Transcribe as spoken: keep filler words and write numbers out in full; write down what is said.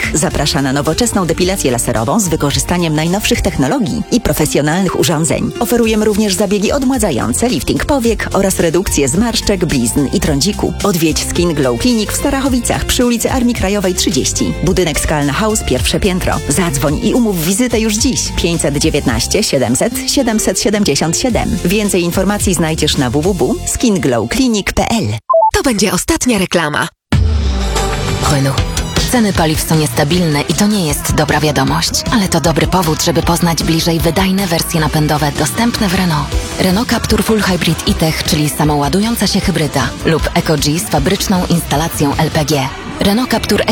zaprasza na nowoczesną depilację laserową z wykorzystaniem najnowszych technologii i profesjonalnych urządzeń. Oferujemy również zabiegi odmładzające, lifting powiek oraz redukcję zmarszczek, blizn i trądziku. Odwiedź Skin Glow Clinic w Starachowicach przy ulicy Armii Krajowej trzydzieści. Budynek Skalna House, pierwsze piętro. Zadzwoń i umów wizytę już dziś. pięćset dziewiętnaście siedemset siedemset siedemdziesiąt siedem. Więcej informacji znajdziesz na w w w kropka skin glow clinic kropka p l. To będzie ostatnia reklama. Renault. Ceny paliw są niestabilne i to nie jest dobra wiadomość, ale to dobry powód, żeby poznać bliżej wydajne wersje napędowe dostępne w Renault. Renault Captur Full Hybrid e-Tech, czyli samoładująca się hybryda lub EcoG z fabryczną instalacją L P G. Renault Captur